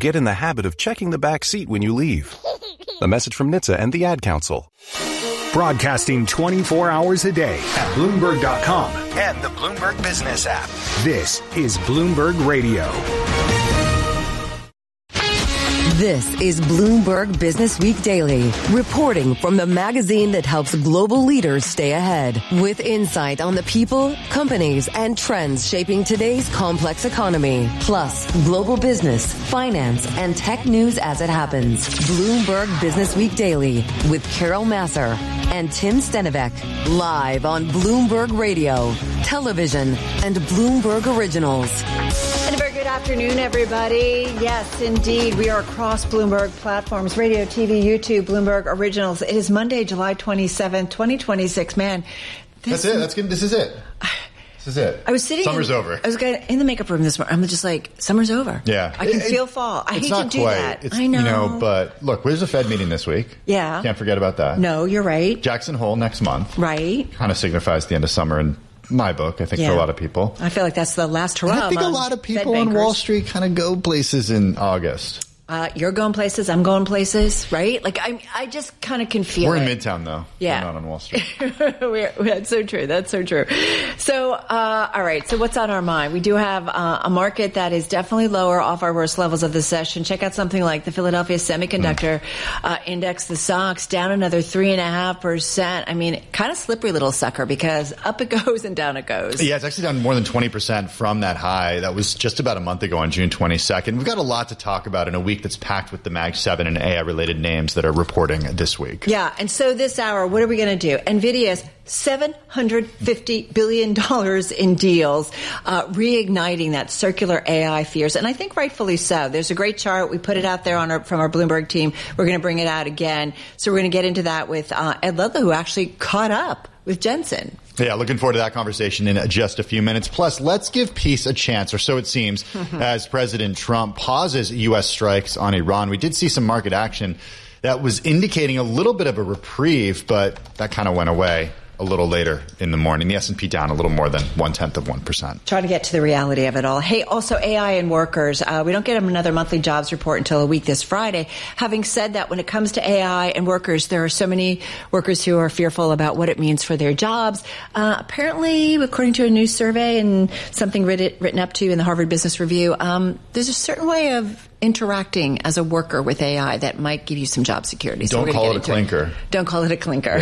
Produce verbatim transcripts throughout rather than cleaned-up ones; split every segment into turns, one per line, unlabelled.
get in the habit of checking the back seat when you leave. A message from N H T S A and the Ad Council.
Broadcasting twenty-four hours a day at Bloomberg dot com and the Bloomberg Business app. This is Bloomberg Radio.
This is Bloomberg Business Week Daily, reporting from the magazine that helps global leaders stay ahead, with insight on the people, companies, and trends shaping today's complex economy, plus global business, finance, and tech news as it happens. Bloomberg Business Week Daily with Carol Massar and Tim Stenivek, live on Bloomberg Radio, television, and Bloomberg Originals.
And a very good afternoon, everybody. Yes, indeed. We are across Bloomberg platforms, radio, T V, YouTube, Bloomberg Originals. It is Monday, July twenty-seventh, twenty twenty-six. Man,
this that's it. That's good. This is it. This is it.
I was sitting.
Summer's
in,
over.
I was in the makeup room this morning. I'm just like, summer's over.
Yeah.
I can
it,
feel fall. I hate
not
to do
quite.
that.
It's,
I know.
You know, but look, there's a Fed meeting this week.
Yeah.
Can't forget about that.
No, you're right.
Jackson Hole next month.
Right.
Kind of signifies the end of summer in my book, I think,
yeah.
for a lot of people.
I feel like that's the last hurrah.
And I think a lot of people on Wall Street kind of go places in August.
Uh, you're going places. I'm going places, right? Like I, I just kind of can feel.
We're
it.
in Midtown, though.
Yeah,
we're not on Wall Street.
we're, that's so true. That's so true. So, uh, all right. So, what's on our mind? We do have uh, a market that is definitely lower off our worst levels of the session. Check out something like the Philadelphia Semiconductor mm. uh, Index, the S O X, down another three and a half percent. I mean, kind of slippery little sucker because up it goes and down it goes.
Yeah, it's actually down more than twenty percent from that high. That was just about a month ago on June twenty-second. We've got a lot to talk about in a week that's packed with the Mag seven and A I-related names that are reporting this week.
Yeah, and so this hour, what are we going to do? NVIDIA's seven hundred fifty billion dollars in deals, uh, reigniting that circular A I fears, and I think rightfully so. There's a great chart. We put it out there on our, from our Bloomberg team. We're going to bring it out again. So we're going to get into that with uh, Ed Ludlow, who actually caught up with Jensen.
Yeah, looking forward to that conversation in just a few minutes. Plus, let's give peace a chance, or so it seems, as President Trump pauses U S strikes on Iran. We did see some market action that was indicating a little bit of a reprieve, but that kind of went away a little later in the morning. The S and P down a little more than one-tenth of one percent.
Trying to get to the reality of it all. Hey, also A I and workers. Uh, we don't get another monthly jobs report until a week this Friday. Having said that, when it comes to A I and workers, there are so many workers who are fearful about what it means for their jobs. Uh, apparently, according to a new survey and something written, written up to in the Harvard Business Review, um, there's a certain way of interacting as a worker with A I that might give you some job security. So
Don't call it a clinker.
It. Don't call it a clinker.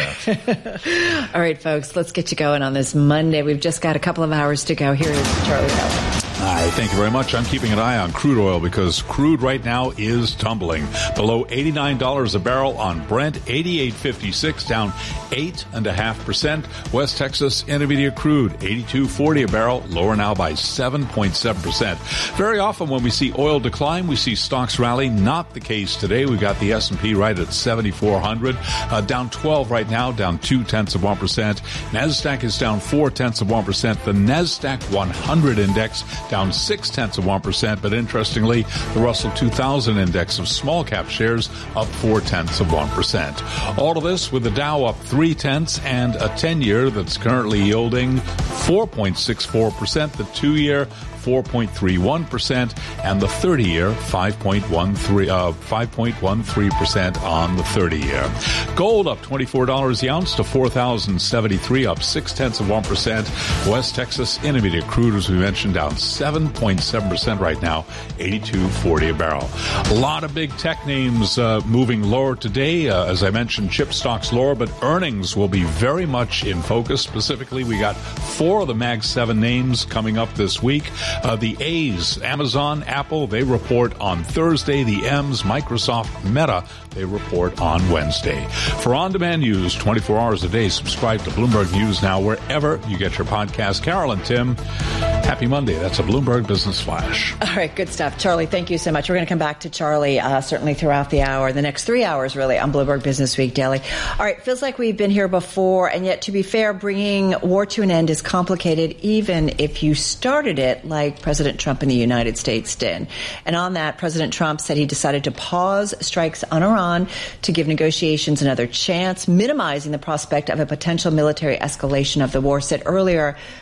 Yeah.
All right, folks, let's get you going on this Monday. We've just got a couple of hours to go. Here is Charlie Kelly.
Hi, thank you very much. I'm keeping an eye on crude oil because crude right now is tumbling below eighty-nine dollars a barrel on Brent, eighty-eight fifty-six, down eight and a half percent. West Texas Intermediate crude, eighty-two forty a barrel, lower now by seven point seven percent. Very often when we see oil decline, we see stocks rally. Not the case today. We got the S and P right at seventy-four hundred, uh, down twelve right now, down two tenths of one percent. Nasdaq is down four tenths of one percent. The Nasdaq one hundred index down six tenths of one percent, but interestingly, the Russell two thousand index of small cap shares up four tenths of one percent. All of this with the Dow up three tenths and a ten-year that's currently yielding four point six four percent. The two-year four point three one percent, and the thirty-year five point one three uh, five point one three percent on the thirty-year. Gold up twenty-four dollars the ounce to four thousand seventy-three, up six tenths of one percent. West Texas Intermediate crude, as we mentioned, down seven point seven percent right now, eighty-two forty a barrel. A lot of big tech names uh, moving lower today. Uh, as I mentioned, chip stocks lower, but earnings will be very much in focus. Specifically, we got four of the Mag seven names coming up this week. Uh, the A's, Amazon, Apple, they report on Thursday. The M's, Microsoft, Meta, they report on Wednesday. For on-demand news, twenty-four hours a day, subscribe to Bloomberg News now wherever you get your podcast. Carol and Tim, happy Monday. That's a Bloomberg Business Flash.
All right, good stuff. Charlie, thank you so much. We're going to come back to Charlie uh, certainly throughout the hour, the next three hours really on Bloomberg Business Week Daily. All right, feels like we've been here before, and yet to be fair, bringing war to an end is complicated even if you started it like President Trump in the United States did. And on that, President Trump said he decided to pause strikes on Iran to give negotiations another chance, minimizing the prospect of a potential military escalation of the war. Said earlier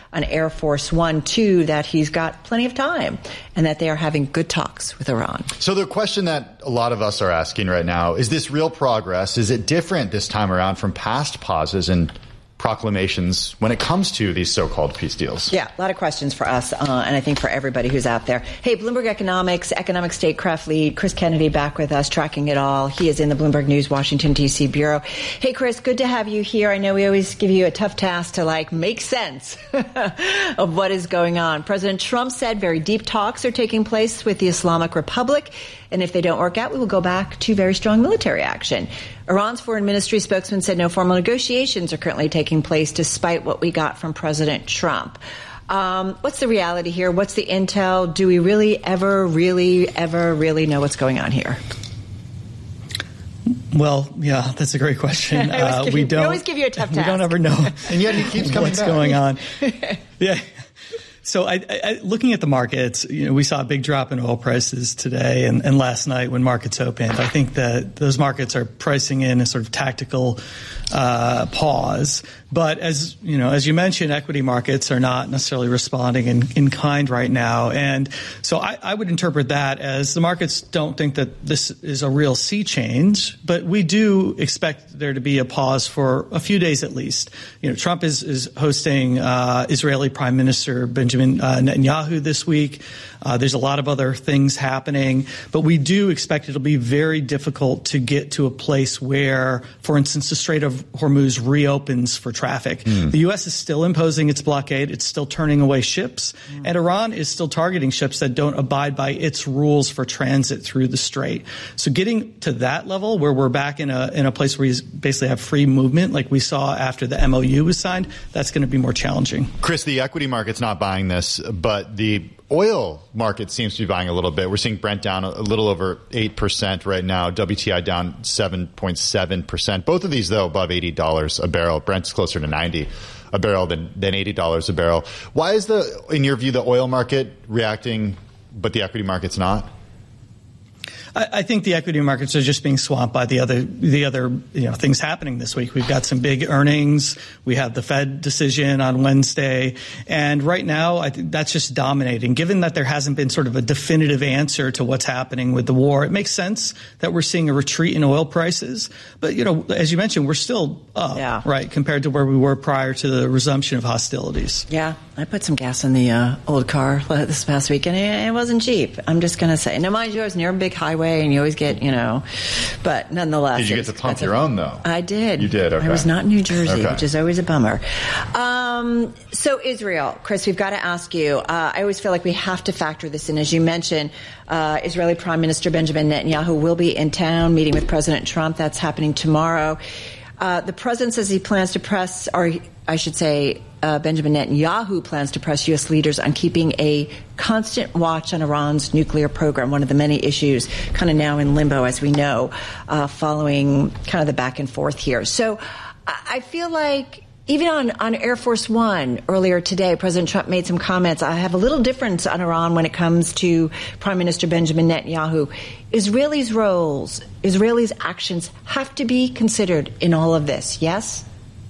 on Air Force One, too, that he's got plenty of time and that they are having good talks with Iran.
So the question that a lot of us are asking right now, is this real progress? Is it different this time around from past pauses and proclamations when it comes to these so-called peace deals?
Yeah, a lot of questions for us, uh, and I think for everybody who's out there. Hey, Bloomberg Economics, economic statecraft lead, Chris Kennedy back with us, tracking it all. He is in the Bloomberg News Washington, D C bureau. Hey, Chris, good to have you here. I know we always give you a tough task to, like, make sense of what is going on. President Trump said very deep talks are taking place with the Islamic Republic, and if they don't work out, we will go back to very strong military action. Iran's foreign ministry spokesman said no formal negotiations are currently taking place despite what we got from President Trump. Um, what's the reality here? What's the intel? Do we really ever, really, ever, really know what's going on here?
Well, yeah, that's a great question. Uh, we
you,
don't.
We always give you a tough task.
We don't ever know.
And yet he keeps coming
what's
back.
going on. Yeah. So I, I, looking at the markets, you know, we saw a big drop in oil prices today and, and last night when markets opened. I think that those markets are pricing in a sort of tactical uh, pause. But as you know, as you mentioned, equity markets are not necessarily responding in, in kind right now. And so I, I would interpret that as the markets don't think that this is a real sea change, but we do expect there to be a pause for a few days at least. You know, Trump is, is hosting uh, Israeli Prime Minister Benjamin uh, Netanyahu this week. Uh, there's a lot of other things happening, but we do expect it'll be very difficult to get to a place where, for instance, the Strait of Hormuz reopens for traffic. Mm. The U S is still imposing its blockade. It's still turning away ships, mm. and Iran is still targeting ships that don't abide by its rules for transit through the strait. So getting to that level where we're back in a in a place where you basically have free movement like we saw after the M O U was signed, that's going to be more challenging.
Chris, the equity market's not buying this, but the oil market seems to be buying a little bit. We're seeing Brent down a little over eight percent right now. W T I down seven point seven percent. Both of these, though, above eighty dollars a barrel. Brent's closer to ninety a barrel than, than eighty dollars a barrel. Why is, the, in your view, the oil market reacting, but the equity market's not?
I think the equity markets are just being swamped by the other the other you know things happening this week. We've got some big earnings. We have the Fed decision on Wednesday, and right now I think that's just dominating. Given that there hasn't been sort of a definitive answer to what's happening with the war, it makes sense that we're seeing a retreat in oil prices. But you know, as you mentioned, we're still up,
yeah.
right, compared to where we were prior to the resumption of hostilities.
Yeah, I put some gas in the uh, old car this past week, and it wasn't cheap. I'm just going to say. Now, mind you, I was near a big highway. And you always get, you know, but nonetheless.
Did you get to pump your own, though?
I did.
You did, okay.
I was not in New Jersey,
okay.
which is always a bummer. Um, so Israel, Chris, we've got to ask you, uh, I always feel like we have to factor this in. As you mentioned, uh, Israeli Prime Minister Benjamin Netanyahu will be in town meeting with President Trump. That's happening tomorrow. Uh, the president says he plans to press, or I should say, uh, Benjamin Netanyahu plans to press U S leaders on keeping a constant watch on Iran's nuclear program, one of the many issues kind of now in limbo, as we know, uh, following kind of the back and forth here. So I feel like even on, on Air Force One earlier today, President Trump made some comments. I have a little difference on Iran when it comes to Prime Minister Benjamin Netanyahu. Israelis' roles, Israelis' actions have to be considered in all of this, yes?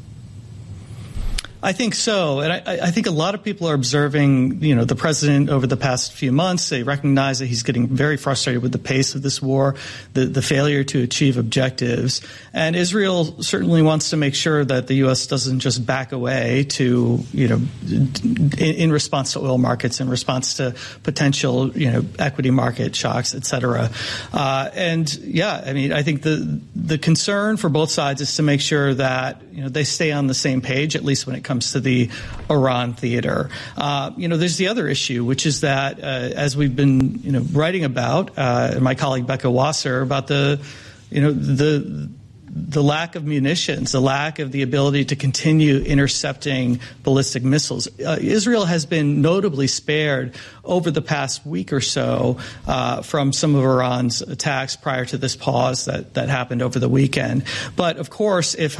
I think so. And I, I think a lot of people are observing, you know, the president over the past few months. They recognize that he's getting very frustrated with the pace of this war, the, the failure to achieve objectives. And Israel certainly wants to make sure that the U S doesn't just back away to, you know, in, in response to oil markets, in response to potential, you know, equity market shocks, et cetera. Uh, and yeah, I mean, I think the, the concern for both sides is to make sure that, you know, they stay on the same page, at least when it comes to the Iran theater. Uh, you know, there's the other issue, which is that, uh, as we've been, you know, writing about, uh, and my colleague Becca Wasser, about the, you know, the the lack of munitions, the lack of the ability to continue intercepting ballistic missiles. Uh, Israel has been notably spared over the past week or so uh, from some of Iran's attacks prior to this pause that, that happened over the weekend. But, of course, if